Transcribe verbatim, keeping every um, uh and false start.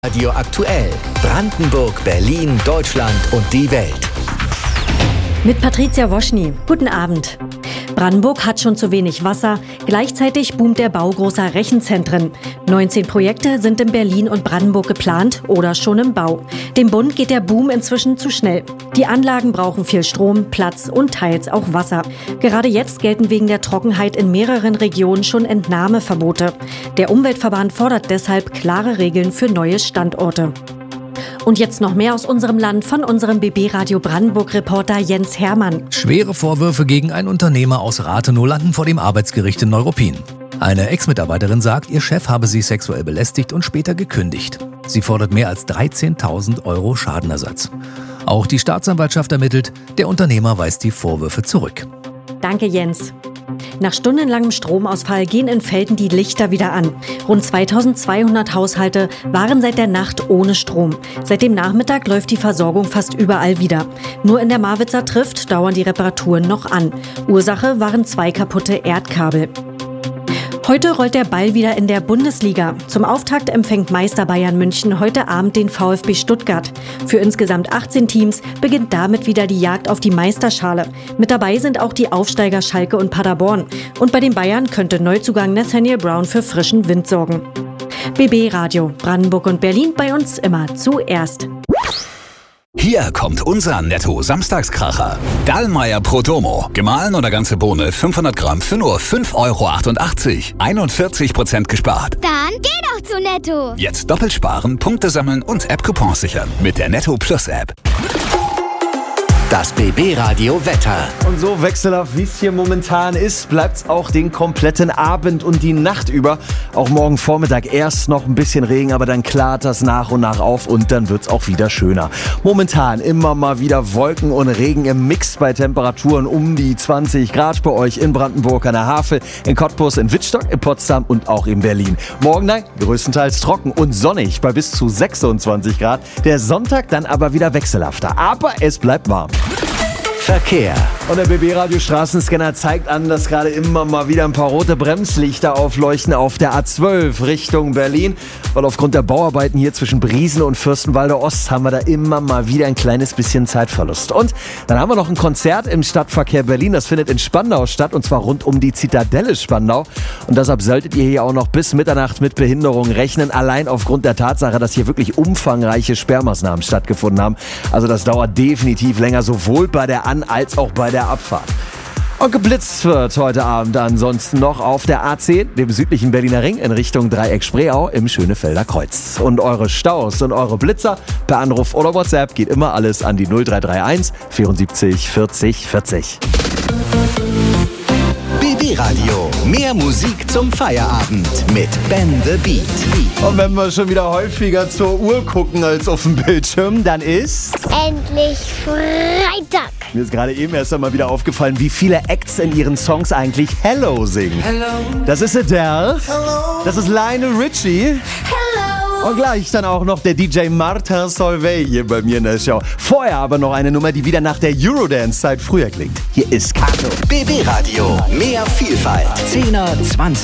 Radio aktuell. Brandenburg, Berlin, Deutschland und die Welt. Mit Patricia Woschny. Guten Abend. Brandenburg hat schon zu wenig Wasser. Gleichzeitig boomt der Bau großer Rechenzentren. neunzehn Projekte sind in Berlin und Brandenburg geplant oder schon im Bau. Dem Bund geht der Boom inzwischen zu schnell. Die Anlagen brauchen viel Strom, Platz und teils auch Wasser. Gerade jetzt gelten wegen der Trockenheit in mehreren Regionen schon Entnahmeverbote. Der Umweltverband fordert deshalb klare Regeln für neue Standorte. Und jetzt noch mehr aus unserem Land von unserem B B-Radio Brandenburg-Reporter Jens Hermann. Schwere Vorwürfe gegen einen Unternehmer aus Rathenow landen vor dem Arbeitsgericht in Neuruppin. Eine Ex-Mitarbeiterin sagt, ihr Chef habe sie sexuell belästigt und später gekündigt. Sie fordert mehr als dreizehntausend Euro Schadenersatz. Auch die Staatsanwaltschaft ermittelt, der Unternehmer weist die Vorwürfe zurück. Danke, Jens. Nach stundenlangem Stromausfall gehen in Velten die Lichter wieder an. Rund zweitausendzweihundert Haushalte waren seit der Nacht ohne Strom. Seit dem Nachmittag läuft die Versorgung fast überall wieder. Nur in der Marwitzer Trift dauern die Reparaturen noch an. Ursache waren zwei kaputte Erdkabel. Heute rollt der Ball wieder in der Bundesliga. Zum Auftakt empfängt Meister Bayern München heute Abend den VfB Stuttgart. Für insgesamt achtzehn Teams beginnt damit wieder die Jagd auf die Meisterschale. Mit dabei sind auch die Aufsteiger Schalke und Paderborn. Und bei den Bayern könnte Neuzugang Nathaniel Brown für frischen Wind sorgen. B B-Radio, Brandenburg und Berlin, bei uns immer zuerst. Hier kommt unser Netto-Samstagskracher. Dallmayr Pro Domo. Gemahlen oder ganze Bohne fünfhundert Gramm für nur fünf Euro achtundachtzig. einundvierzig Prozent gespart. Dann geh doch zu Netto. Jetzt doppelt sparen, Punkte sammeln und App-Coupons sichern. Mit der Netto Plus App. Das B B-Radio Wetter. Und so wechselhaft wie es hier momentan ist, bleibt es auch den kompletten Abend und die Nacht über. Auch morgen Vormittag erst noch ein bisschen Regen, aber dann klart das nach und nach auf und dann wird es auch wieder schöner. Momentan immer mal wieder Wolken und Regen im Mix bei Temperaturen um die zwanzig Grad bei euch in Brandenburg an der Havel, in Cottbus, in Wittstock, in Potsdam und auch in Berlin. Morgen dann größtenteils trocken und sonnig bei bis zu sechsundzwanzig Grad. Der Sonntag dann aber wieder wechselhafter, aber es bleibt warm. Verkehr. Und der B B-Radio Straßenscanner zeigt an, dass gerade immer mal wieder ein paar rote Bremslichter aufleuchten auf der A zwölf Richtung Berlin. Weil aufgrund der Bauarbeiten hier zwischen Briesen und Fürstenwalde Ost haben wir da immer mal wieder ein kleines bisschen Zeitverlust. Und dann haben wir noch ein Konzert im Stadtverkehr Berlin. Das findet in Spandau statt und zwar rund um die Zitadelle Spandau. Und deshalb solltet ihr hier auch noch bis Mitternacht mit Behinderungen rechnen. Allein aufgrund der Tatsache, dass hier wirklich umfangreiche Sperrmaßnahmen stattgefunden haben. Also das dauert definitiv länger, sowohl bei der An- als auch bei der Abfahrt. Und geblitzt wird heute Abend ansonsten noch auf der A zehn, dem südlichen Berliner Ring, in Richtung Dreieck-Spreeau im Schönefelder Kreuz. Und eure Staus und eure Blitzer per Anruf oder WhatsApp geht immer alles an die null drei drei eins vierundsiebzig vierzig vierzig. B B-Radio. Mehr Musik zum Feierabend mit Ben the Beat. Und wenn wir schon wieder häufiger zur Uhr gucken als auf dem Bildschirm, dann ist Endlich Freitag. mir ist gerade eben erst einmal wieder aufgefallen, wie viele Acts in ihren Songs eigentlich Hello singen. Hello. Das ist Adele. Hello. Das ist Lionel Richie. Hello. Und gleich dann auch noch der D J Martin Solveig hier bei mir in der Show. Vorher aber noch eine Nummer, die wieder nach der Eurodance-Zeit früher klingt. Hier ist Kato. B B-Radio. Mehr Vielfalt. zehner, zwanziger.